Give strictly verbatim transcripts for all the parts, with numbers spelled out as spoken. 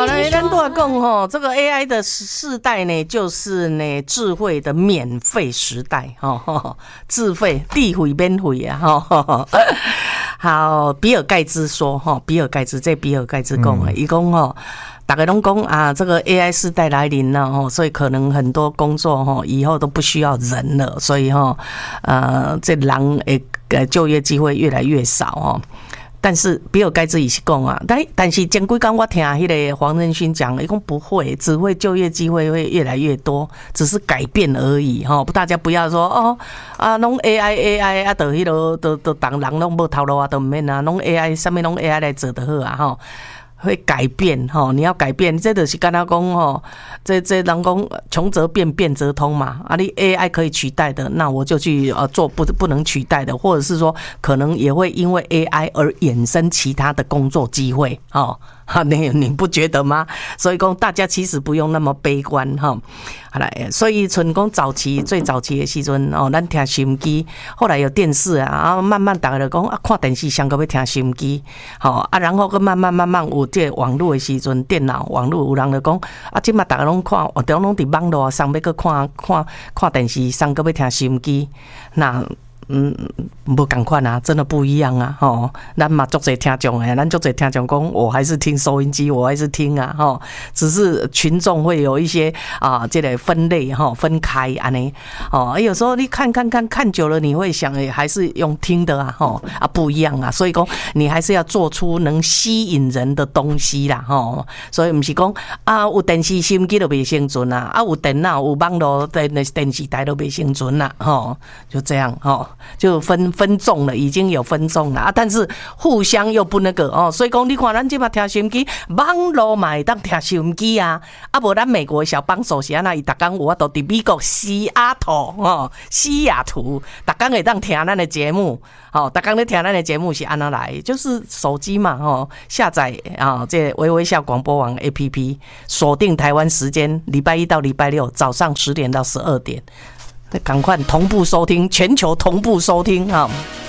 好了，咱都要讲吼，这个 A I 的世代呢，就是呢智慧的免费时代哈，自费、地费、免费啊哈。好，比尔盖茨说哈，比尔盖茨这比尔盖茨讲啊，伊讲吼。大家都讲啊，这个 A I 世代来临了哈，所以可能很多工作哈以后都不需要人了，所以哈呃这人诶就业机会越来越少哦。但是比尔盖茨也是讲啊，但但是前几天我听那个黄仁勋讲，他讲不会，只会就业机会会越来越多，只是改变而已哈。大家不要说哦啊，弄 A I A I 啊，都迄落都都当人拢无头路啊，都唔免啊，弄 A I 什么弄 A I 来做就好啊哈。会改变哈，你要改变，这就是跟他讲哈，这这人讲穷则变，变则通嘛。啊，你 A I 可以取代的，那我就去呃做不不能取代的，或者是说可能也会因为 A I 而衍生其他的工作机会哦。哈，你你不觉得吗？所以讲大家其实不用那么悲观哈。好来，所以从讲早期最早期的时阵哦，咱听收音机，后来有电视啊，啊慢慢大家就讲啊，看电视上个要听收音机，好啊，然后个慢慢慢慢有这网络的时阵，电脑网络有人就讲啊，即马大家拢看，我哋拢伫网络上要去看看看电视，上个要听收音机，那。嗯，不同款啊，真的不一样啊！吼，咱嘛足侪听众诶，咱足侪听众讲，我还是听收音机，我还是听啊！吼，只是群众会有一些啊，这个分类哈，分开安尼哦。有时候你看看看看久了，你会想，诶，还是用听的啊！吼啊，不一样啊！所以讲，你还是要做出能吸引人的东西啦！吼，所以不是讲啊，有电视收音机都袂生存啊，啊有电脑有网络电电视台都袂生存啦！吼，就这样吼。就分分众了，已经有分众了啊！但是互相又不那个哦，所以讲你看咱这嘛听收音机，网络嘛会当听收音机啊！啊，无咱美国的小帮手是安那，伊逐工有法度伫美国西雅图哦，西雅图逐工会当听咱的节目，哦，逐工咧听咱的节目是安那来，就是手机嘛哦，下载啊这微微笑广播网 A P P， 锁定台湾时间，礼拜一到礼拜六早上十点到十二点。赶快同步收听，全球同步收听啊！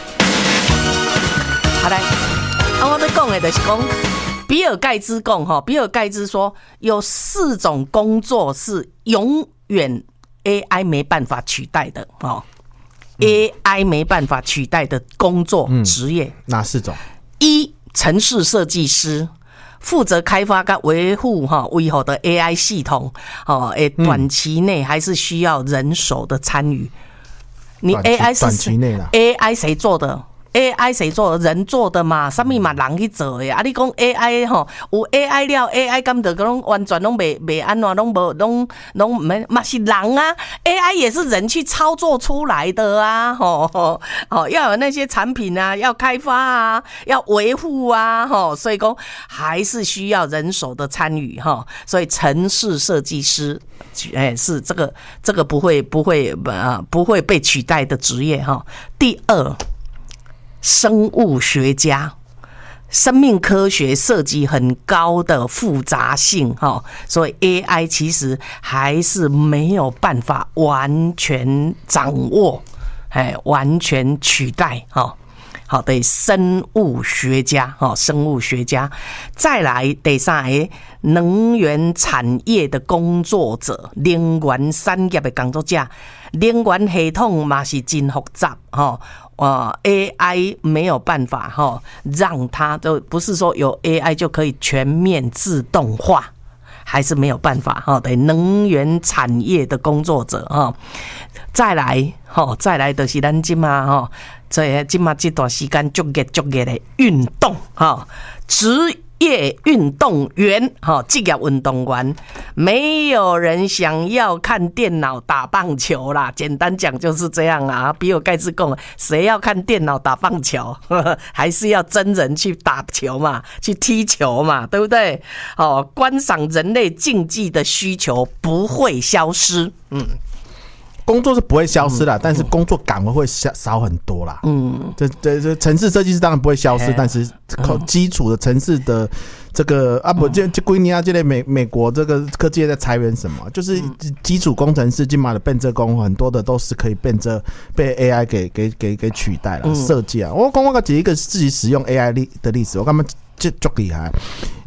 好来，啊，我要讲的就是讲，比尔盖茨讲哈，比尔盖茨说有四种工作是永远 A I 没办法取代的哦、嗯、，A I 没办法取代的工作职业、嗯、 哪四种？ 一，程式设计师。负责开发跟维护哈维护的 A I 系统，哦，诶，短期内还是需要人手的参与。你 A I 是短期内啦 ，A I 谁做的 ？A I 谁做的？人做的嘛，什么嘛人去做的啊？你讲 A I 吼，有 A I 了 ，A I 敢得拢完全拢袂袂安怎，拢无拢拢没嘛是人啊 ，A I 也是人去操作出来的啊，吼吼，哦，要有那些产品啊，要开发啊，要维护啊，吼，所以讲还是需要人手的参与哈，所以程式设计师，哎，是这个这个不会不会啊不会被取代的职业哈。第二。生物学家，生命科学涉及很高的复杂性哈，所以 A I 其实还是没有办法完全掌握，哎，完全取代哈。好的，生物学家哈，生物学家，再来第三个能源产业的工作者，能源产业的工作者，能源系统嘛是真复杂哈。呃 ，A I 没有办法哈，让它都不是说有 A I 就可以全面自动化，还是没有办法哈。对，能源产业的工作者哈，再来哈，再来就是咱今嘛哈，这今嘛这段时间足热足热的运动哈，职业运动员哈，职业运动员，没有人想要看电脑打棒球啦。简单讲就是这样啦。比尔盖茨讲，谁要看电脑打棒球？呵呵，还是要真人去打球嘛，去踢球嘛，对不对？哦，观赏人类竞技的需求不会消失。嗯。 工作是不会消失啦、嗯，但是工作岗位会少很多啦。嗯，这这这程式设计师当然不会消失，但是靠基础的程式的这个啊不，这这归你啊，这类美美国这个科技业在裁员什么？就是基础工程师，今嘛的变这工很多的都是可以变这被 A I 给给给给取代了。设计啊，我讲我举一个自己使用 A I 的例子，我感觉这足厉害。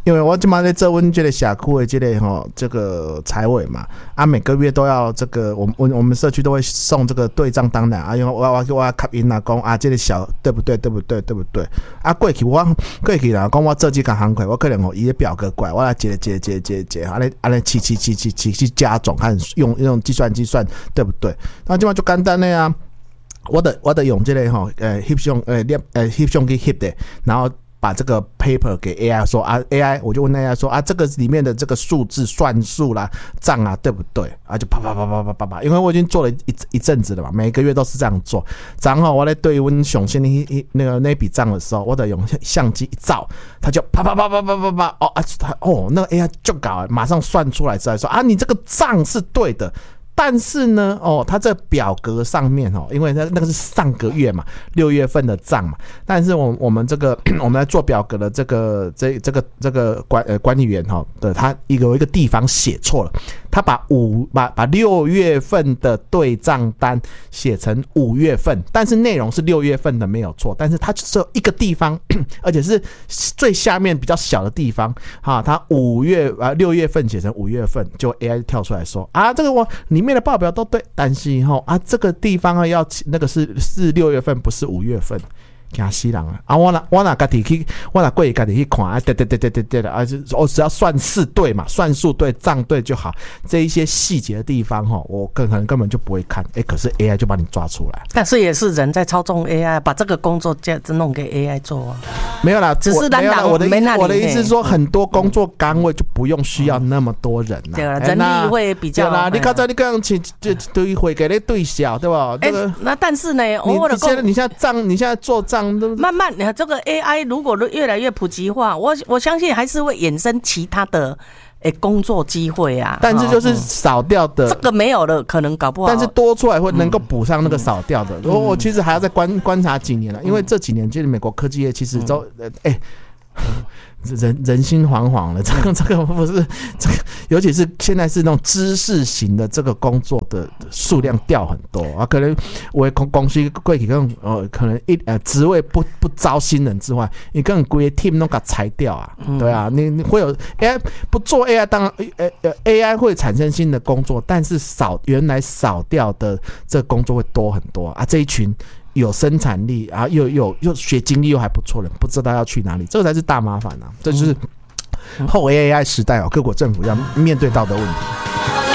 因为我今嘛在做阮这个社区的这个吼这个财委嘛，啊每个月都要这个，我我我们社区都会送这个对账单来啊，因为我我我吸引啊讲啊这个小对不对对不对对不对啊过去我过去啦，讲我做这个行业，我可能吼伊的表格过来，我来接接接接接，安尼安尼七七七七七去加总，看用用计算机算对不对？那今嘛就简单的啊。我的我的用这个吼，呃，翕相呃摄呃翕相机翕的，然后把这个 paper 给 A I 说啊 ，A I 我就问 A I 说啊，这个里面的这个数字算数啦、账啊，对不对？啊，就啪啪啪啪啪啪啪，因为我已经做了一一阵子了嘛，每个月都是这样做。然后我在对温熊先那那个那笔账的时候，我得用相机一照，它就啪啪啪啪啪啪啪，哦啊，哦，那个 A I 就搞，马上算出来之后说啊，你这个账是对的。但是呢，哦，它这表格上面哦，因为那那个是上个月嘛，六月份的账嘛。但是我我们这个我们在做表格的这个这这个这个管呃管理员哈的，他有一个地方写错了，他把五把把六月份的对账单写成五月份，但是内容是六月份的没有错，但是他只有一个地方，而且是最下面比较小的地方哈，他五月啊六月份写成五月份，就 A I 跳出来说啊，这个我里面的报表都对，但是吼啊，这个地方啊要那个是是六月份，不是五月份。惊死人啊！啊，我哪我哪家己去，我哪过去家己去看啊，对对对对对对的啊，就我只要算式对嘛，算数对，账对就好。这一些细节的地方哈，我可能根本就不会看，哎、欸，可是 A I 就把你抓出来。 但是也是人在操纵 A I， 把这个工作这弄给 A I 做啊。 没有啦， 只是单档我的没那里我的意思是说，很多工作岗位就不用需要那么多人啦、啊。 对了，人力会比较。 对啦，你刚才你刚刚请就对会给你对小对吧？ 哎、欸，那但是呢，我你现在你现在账，你现在做账都慢慢。这个 A I 如果越来越普及化，我我相信还是会衍生其他的诶工作机会啊。 但是就是少掉的， 这个没有了，可能搞不好。 但是多出来会能够补上那个少掉的。我、嗯、我其实还要再观观察几年了，因为这几年其实美国科技业其实都诶。嗯欸人人心惶惶了，这个这个不是这个，尤其是现在是那种知识型的这个工作的数量掉很多啊，可能我公公司过去更呃可能一呃职位不不招新人之外，你更规 team 都给裁掉啊，对啊，你你会有 A I 不做 A I， 当然呃呃 A I 会产生新的工作，但是少原来少掉的这个工作会多很多啊，这一群。有生产力，然后又又又学经历又还不错的，不知道要去哪里，这个才是大麻烦啊！这就是后 A I 时代哦，各国政府要面对到的问题。